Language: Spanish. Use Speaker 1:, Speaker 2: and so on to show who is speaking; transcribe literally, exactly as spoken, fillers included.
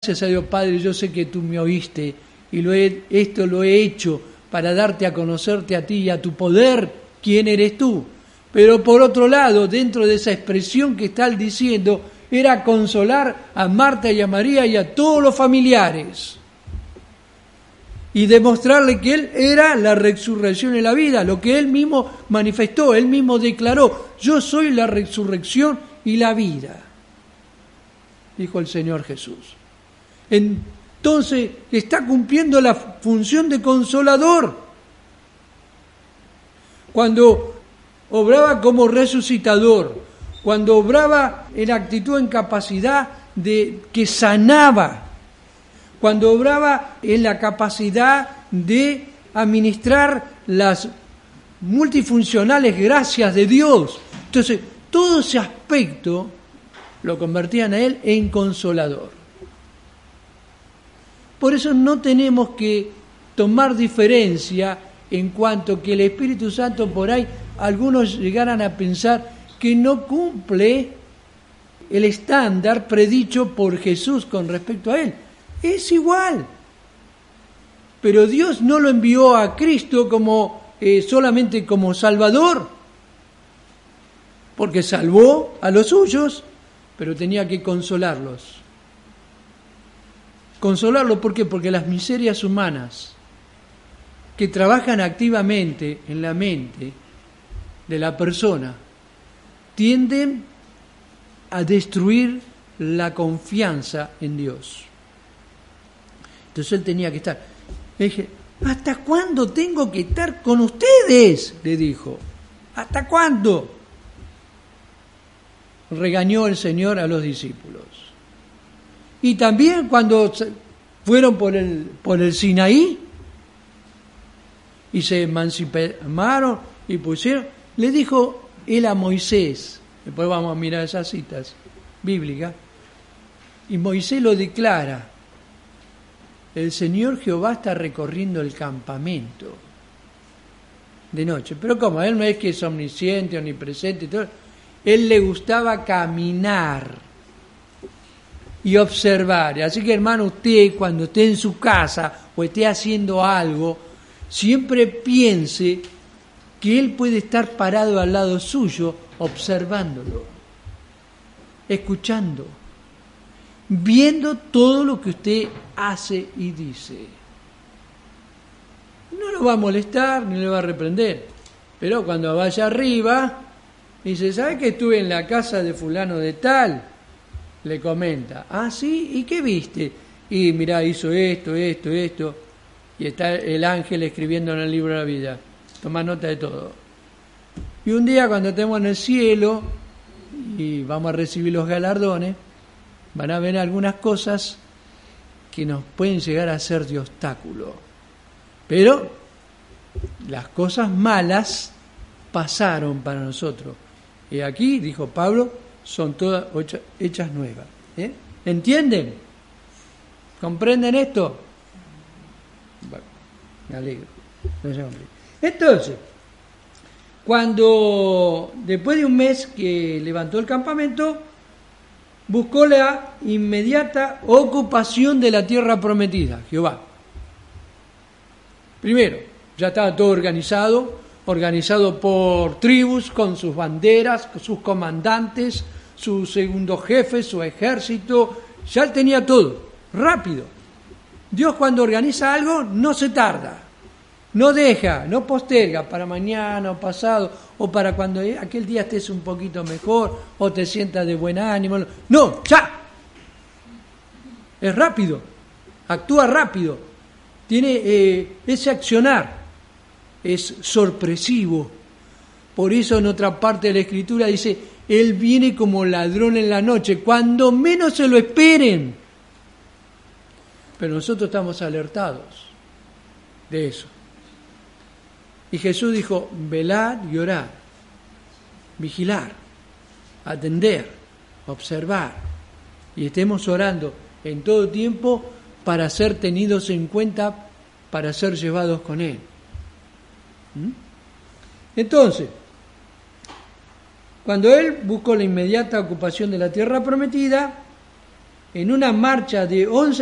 Speaker 1: Gracias a Dios, Padre, yo sé que tú me oíste y lo he, esto lo he hecho para darte a conocerte a ti y a tu poder, quién eres tú. Pero por otro lado, dentro de esa expresión que está diciendo, era consolar a Marta y a María y a todos los familiares. Y demostrarle que Él era la resurrección y la vida, lo que Él mismo manifestó, Él mismo declaró, yo soy la resurrección y la vida, dijo el Señor Jesús. Entonces está cumpliendo la función de consolador. Cuando obraba como resucitador, cuando obraba en actitud, en capacidad de que sanaba, cuando obraba en la capacidad de administrar las multifuncionales gracias de Dios. Entonces, todo ese aspecto lo convertían a Él en consolador. Por eso no tenemos que tomar diferencia en cuanto que el Espíritu Santo por ahí, algunos llegaran a pensar que no cumple el estándar predicho por Jesús con respecto a Él. Es igual. Pero Dios no lo envió a Cristo como eh, solamente como Salvador, porque salvó a los suyos, pero tenía que consolarlos. Consolarlo, ¿por qué? Porque las miserias humanas que trabajan activamente en la mente de la persona tienden a destruir la confianza en Dios. Entonces él tenía que estar. Le dije, ¿hasta cuándo tengo que estar con ustedes? Le dijo. ¿Hasta cuándo? Regañó el Señor a los discípulos. Y también cuando fueron por el, por el Sinaí y se emanciparon y pusieron, le dijo él a Moisés, después vamos a mirar esas citas bíblicas, y Moisés lo declara, el Señor Jehová está recorriendo el campamento de noche. Pero ¿cómo? Él no es que es omnisciente, omnipresente y todo. Él le gustaba caminar y observar. Así que, hermano, usted cuando esté en su casa o esté haciendo algo, siempre piense que Él puede estar parado al lado suyo, observándolo, escuchando, viendo todo lo que usted hace y dice. No lo va a molestar ni le va a reprender, pero cuando vaya arriba, dice, ¿sabe que estuve en la casa de fulano de tal? Le comenta, ah, sí, ¿y qué viste? Y mirá, hizo esto, esto, esto, y está el ángel escribiendo en el libro de la vida, toma nota de todo. Y un día cuando estemos en el cielo y vamos a recibir los galardones, van a ver algunas cosas que nos pueden llegar a ser de obstáculo. Pero las cosas malas pasaron para nosotros. Y aquí, dijo Pablo, son todas hechas nuevas. ¿Eh? ¿Entienden? ¿Comprenden esto? Bueno, me alegro. Entonces, cuando después de un mes que levantó el campamento, buscó la inmediata ocupación de la tierra prometida, Jehová. Primero, ya estaba todo organizado, organizado por tribus, con sus banderas, con sus comandantes, su segundo jefe, su ejército, ya él tenía todo, rápido. Dios cuando organiza algo no se tarda, no deja, no posterga para mañana o pasado, o para cuando aquel día estés un poquito mejor, o te sientas de buen ánimo. No, ya. Es rápido, actúa rápido, tiene eh, ese accionar. Es sorpresivo. Por eso en otra parte de la Escritura dice, Él viene como ladrón en la noche, cuando menos se lo esperen. Pero nosotros estamos alertados de eso. Y Jesús dijo, velad y orad, vigilar, atender, observar. Y estemos orando en todo tiempo para ser tenidos en cuenta, para ser llevados con Él. Entonces, cuando él buscó la inmediata ocupación de la tierra prometida, en una marcha de once